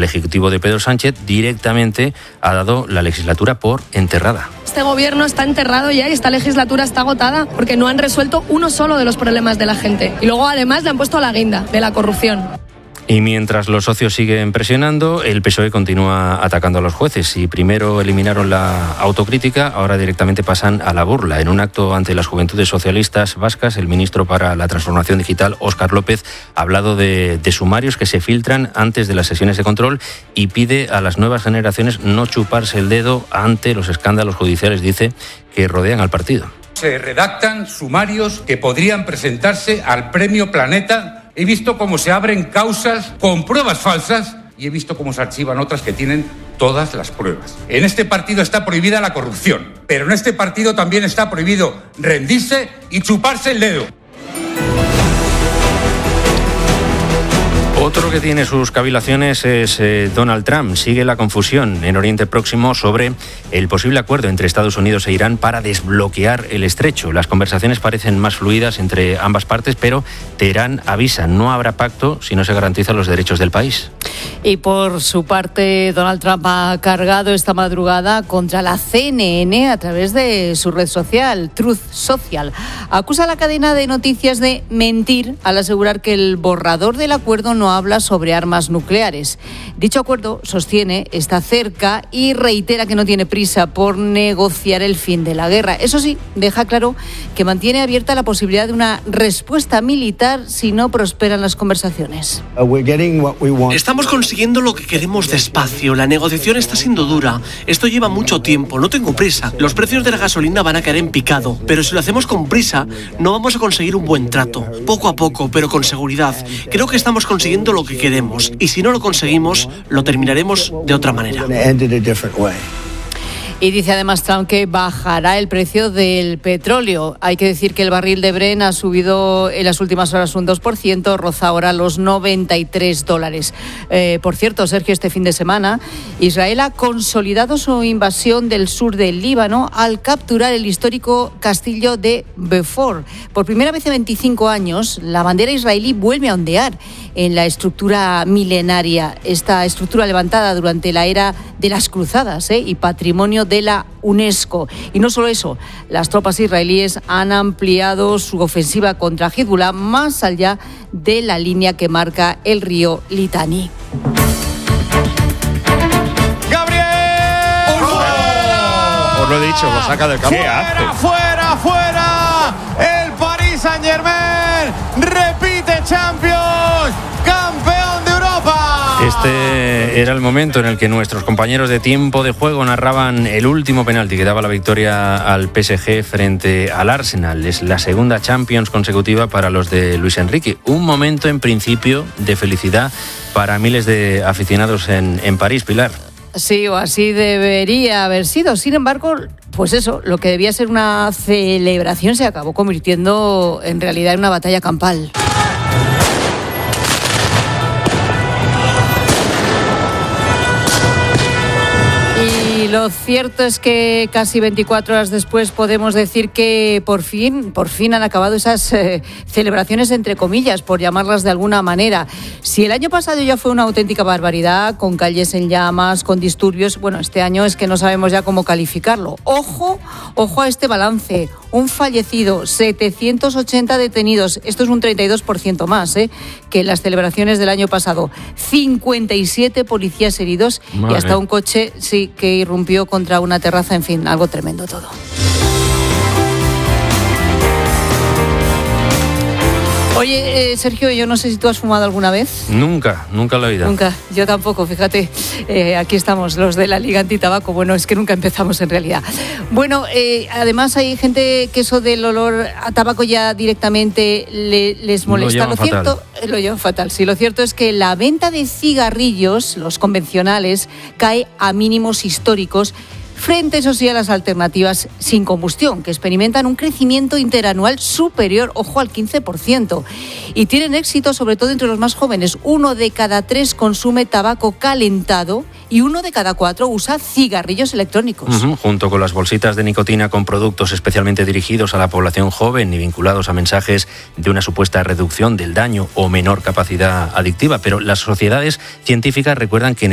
El Ejecutivo de Pedro Sánchez directamente ha dado la legislatura por enterrada. Este gobierno está enterrado ya y esta legislatura está agotada porque no han resuelto uno solo de los problemas de la gente. Y luego además le han puesto la guinda de la corrupción. Y mientras los socios siguen presionando, el PSOE continúa atacando a los jueces. Si primero eliminaron la autocrítica, ahora directamente pasan a la burla. En un acto ante las Juventudes Socialistas Vascas, el ministro para la Transformación Digital, Óscar López, ha hablado de sumarios que se filtran antes de las sesiones de control y pide a las nuevas generaciones no chuparse el dedo ante los escándalos judiciales, dice, que rodean al partido. Se redactan sumarios que podrían presentarse al Premio Planeta. He visto cómo se abren causas con pruebas falsas y he visto cómo se archivan otras que tienen todas las pruebas. En este partido está prohibida la corrupción, pero en este partido también está prohibido rendirse y chuparse el dedo. Otro que tiene sus cavilaciones es Donald Trump. Sigue la confusión en Oriente Próximo sobre el posible acuerdo entre Estados Unidos e Irán para desbloquear el estrecho. Las conversaciones parecen más fluidas entre ambas partes, pero Teherán avisa, no habrá pacto si no se garantizan los derechos del país. Y por su parte, Donald Trump ha cargado esta madrugada contra la CNN a través de su red social, Truth Social. Acusa a la cadena de noticias de mentir al asegurar que el borrador del acuerdo no habla sobre armas nucleares. Dicho acuerdo, sostiene, está cerca y reitera que no tiene prisa por negociar el fin de la guerra. Eso sí, deja claro que mantiene abierta la posibilidad de una respuesta militar si no prosperan las conversaciones. Estamos consiguiendo lo que queremos despacio. La negociación está siendo dura. Esto lleva mucho tiempo. No tengo prisa. Los precios de la gasolina van a caer en picado. Pero si lo hacemos con prisa, no vamos a conseguir un buen trato. Poco a poco, pero con seguridad. Creo que estamos consiguiendo lo que queremos. Y si no lo conseguimos, lo terminaremos de otra manera. Y dice además Trump que bajará el precio del petróleo. Hay que decir que el barril de Brent ha subido en las últimas horas un 2%, roza ahora los $93. Por cierto, Sergio, este fin de semana, Israel ha consolidado su invasión del sur del Líbano al capturar el histórico castillo de Beaufort. Por primera vez en 25 años, la bandera israelí vuelve a ondear en la estructura milenaria, esta estructura levantada durante la era de las cruzadas y patrimonio de la UNESCO. Y no solo eso, las tropas israelíes han ampliado su ofensiva contra Hezbollah más allá de la línea que marca el río Litani. ¡Gabriel! Os lo he dicho, lo saca del campo. ¿Qué hace? ¡Fuera! El Paris Saint-Germain repite Champions, campeón de Europa. Este era el momento en el que nuestros compañeros de Tiempo de Juego narraban el último penalti que daba la victoria al PSG frente al Arsenal. Es la segunda Champions consecutiva para los de Luis Enrique. Un momento en principio de felicidad para miles de aficionados en París, Pilar. Sí, o así debería haber sido. Sin embargo, pues eso, lo que debía ser una celebración se acabó convirtiendo en realidad en una batalla campal. Y lo cierto es que casi 24 horas después podemos decir que por fin han acabado esas celebraciones entre comillas, por llamarlas de alguna manera. Si el año pasado ya fue una auténtica barbaridad, con calles en llamas, con disturbios, bueno, este año es que no sabemos ya cómo calificarlo. Ojo a este balance. Un fallecido, 780 detenidos. Esto es un 32% más que en las celebraciones del año pasado. 57 policías heridos. Madre. Y hasta un coche que irrumpió contra una terraza. En fin, algo tremendo todo. Oye, Sergio, yo no sé si tú has fumado alguna vez. Nunca en la vida. Nunca, yo tampoco, fíjate. Aquí estamos, los de la Liga Antitabaco. Bueno, es que nunca empezamos en realidad. Bueno, además hay gente que eso del olor a tabaco ya directamente les molesta. Lo cierto, lo llevan fatal. Sí, lo cierto es que la venta de cigarrillos, los convencionales, cae a mínimos históricos, frente, eso sí, a las alternativas sin combustión, que experimentan un crecimiento interanual superior, ojo, al 15%. Y tienen éxito sobre todo entre los más jóvenes. 1 de cada 3 consume tabaco calentado y 1 de cada 4 usa cigarrillos electrónicos. Junto con las bolsitas de nicotina con productos especialmente dirigidos a la población joven y vinculados a mensajes de una supuesta reducción del daño o menor capacidad adictiva. Pero las sociedades científicas recuerdan que